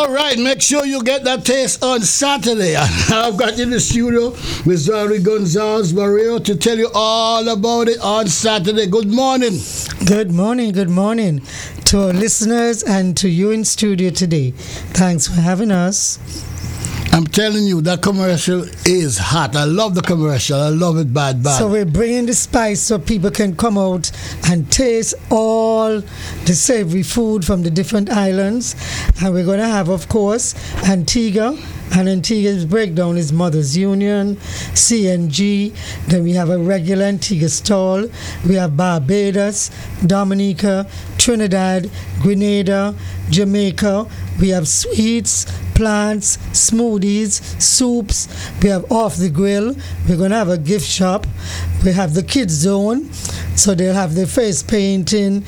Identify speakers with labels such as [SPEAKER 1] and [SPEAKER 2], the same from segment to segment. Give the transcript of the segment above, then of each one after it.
[SPEAKER 1] All right, make sure you get that taste on Saturday. I've got in the studio with Zari Gonzalez Barrio to tell you all about it on Saturday. Good morning.
[SPEAKER 2] Good morning to our listeners and to you in studio today. Thanks for having us.
[SPEAKER 1] I'm telling you, that commercial is hot. I love the commercial. I love it bad.
[SPEAKER 2] So we're bringing the spice so people can come out and taste all the savory food from the different islands. And we're going to have, of course, Antigua. And Antigua's breakdown is Mothers Union, CNG. Then we have a regular Antigua stall. We have Barbados, Dominica, Trinidad, Grenada, Jamaica. We have sweets, plants, smoothies, soups. We have off the grill. We're going to have a gift shop. We have the kids zone, so they'll have their face painting,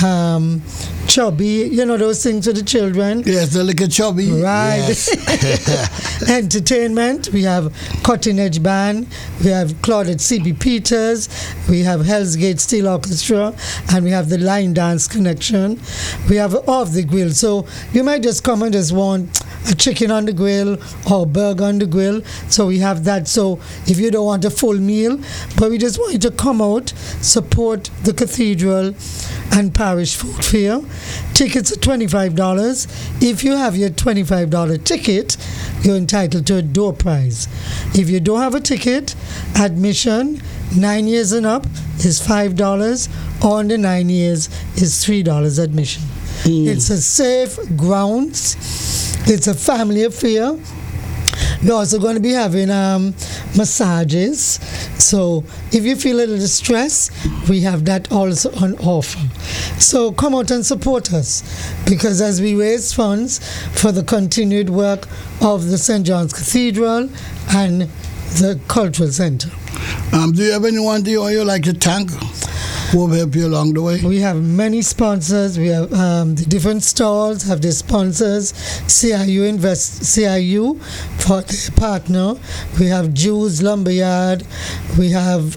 [SPEAKER 2] chubby, those things for the children.
[SPEAKER 1] Yes, the little chubby.
[SPEAKER 2] Right.
[SPEAKER 1] Yes.
[SPEAKER 2] Entertainment. We have Cutting Edge Band. We have Claudette C.B. Peters. We have Hell's Gate Steel Orchestra. And we have the Line Dance Connection. We have off the grill. So you might just come and just want a chicken on the grill or a burger on the grill. So we have that. So if you don't want a full meal, but we just want you to come out, support the cathedral and parish food fair. Tickets are $25. If you have your $25 ticket, you're entitled to a door prize. If you don't have a ticket, admission 9 years and up is $5. Under 9 years is $3 admission. It's a safe grounds. It's a family affair. We're also going to be having massages. So if you feel a little stress, we have that also on offer. So come out and support us, because as we raise funds for the continued work of the St. John's Cathedral and the Cultural Center.
[SPEAKER 1] Do you have anyone you like to thank who will help you along the way?
[SPEAKER 2] We have many sponsors. We have the different stalls have their sponsors. CIU for their partner. We have Jews Lumberyard. We have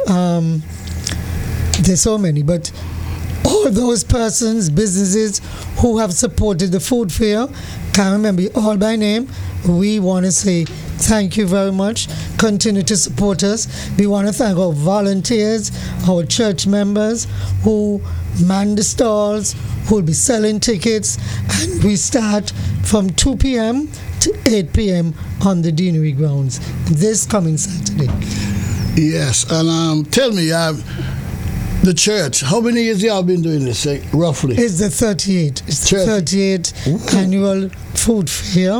[SPEAKER 2] there's so many, but all those persons, businesses who have supported the food fair, can't remember all by name. We want to say thank you very much. Continue to support us. We want to thank our volunteers, our church members who man the stalls, who will be selling tickets. And we start from 2 p.m. to 8 p.m. on the Deanery grounds this coming Saturday.
[SPEAKER 1] Yes, and tell me, the church, how many years you have been doing this, roughly?
[SPEAKER 2] It's the 38. It's the 38th annual food fair.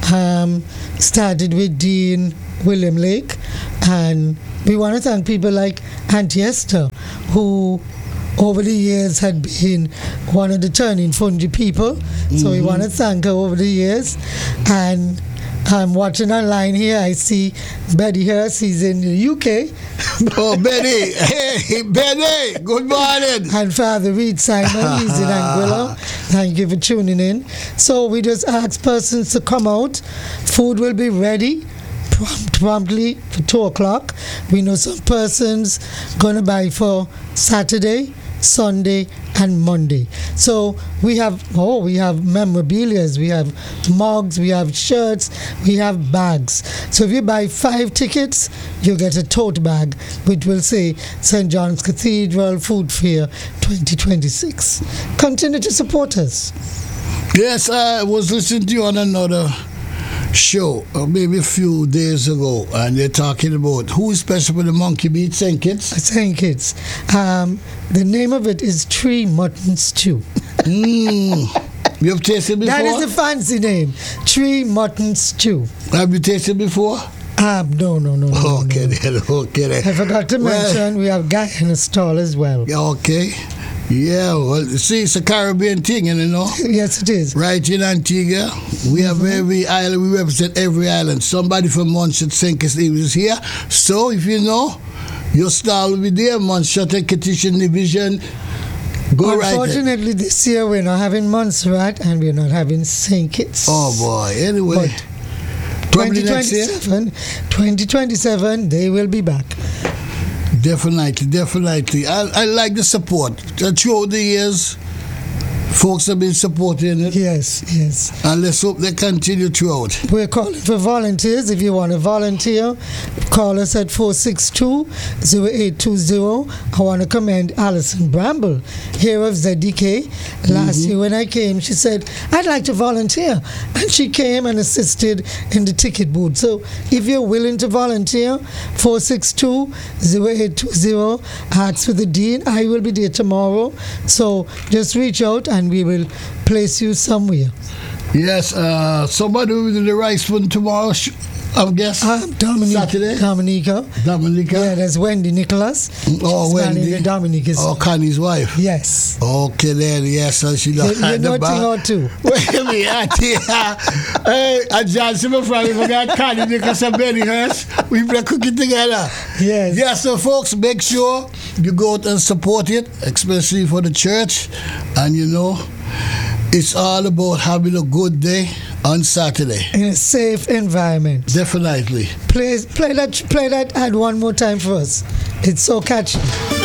[SPEAKER 2] Started with Dean William Lake, and we want to thank people like Auntie Esther, who over the years had been one of the turning fungi people. So we want to thank her over the years. And I'm watching online here. I see Betty Hurst. He's in the UK.
[SPEAKER 1] Oh, Betty. Hey, Betty. Good morning.
[SPEAKER 2] And Father Reed Simon. He's in Anguilla. Thank you for tuning in. So we just ask persons to come out. Food will be ready promptly for 2 o'clock. We know some persons going to buy for Saturday, Sunday and Monday. So we have memorabilia, we have mugs, we have shirts, we have bags. So if you buy 5 tickets, you get a tote bag which will say St. John's Cathedral Food Fair 2026. Continue to support us.
[SPEAKER 1] Yes, I was listening to you on another show maybe a few days ago, and they're talking about who's special for the monkey meat, St. Kitts?
[SPEAKER 2] St. Kitts. The name of it is Tree Mutton Stew.
[SPEAKER 1] You have tasted before?
[SPEAKER 2] That is the fancy name. Tree Mutton Stew.
[SPEAKER 1] Have you tasted before?
[SPEAKER 2] No.
[SPEAKER 1] Okay, then.
[SPEAKER 2] I forgot to mention we have Guy in a stall as well.
[SPEAKER 1] Okay. Yeah, well, see, it's a Caribbean thing,
[SPEAKER 2] Yes, it is.
[SPEAKER 1] Right in Antigua, we have every island, we represent every island. Somebody from Monchet St. Kitts is here. So, if you know, your stall will be there, Monchet and Kittian Division. Go right.
[SPEAKER 2] Unfortunately, this year we're not having Montserrat and we're not having St. Kitts.
[SPEAKER 1] Oh, boy. Anyway,
[SPEAKER 2] but 2027, they will be back.
[SPEAKER 1] Definitely. I like the support. Throughout the years, Folks have been supporting it,
[SPEAKER 2] Yes, yes.
[SPEAKER 1] and let's hope they continue throughout.
[SPEAKER 2] We're calling for volunteers. If you want to volunteer, call us at 462-0820. I want to commend Alison Bramble here of ZDK. Last year when I came, she said, I'd like to volunteer. And she came and assisted in the ticket booth. So if you're willing to volunteer, 462-0820. Ask for the dean. I will be there tomorrow. So just reach out and we will place you somewhere.
[SPEAKER 1] Yes, somebody will do the rice fund tomorrow, I guess. Saturday?
[SPEAKER 2] Dominica. Yeah, there's Wendy Nicholas.
[SPEAKER 1] Oh, Wendy.
[SPEAKER 2] Dominic is.
[SPEAKER 1] Oh, Connie's wife.
[SPEAKER 2] Yes.
[SPEAKER 1] Okay, then, yes, so she lost
[SPEAKER 2] You're not thing or two.
[SPEAKER 1] Wait a minute, hey, and Johnson, my friend, we forgot Connie Nicholas and Benny Hurst. We play cooking together.
[SPEAKER 2] Yes.
[SPEAKER 1] Yeah, so folks, make sure you go out and support it, especially for the church. And you know, it's all about having a good day on Saturday.
[SPEAKER 2] In a safe environment.
[SPEAKER 1] Definitely.
[SPEAKER 2] Play that ad one more time for us. It's so catchy.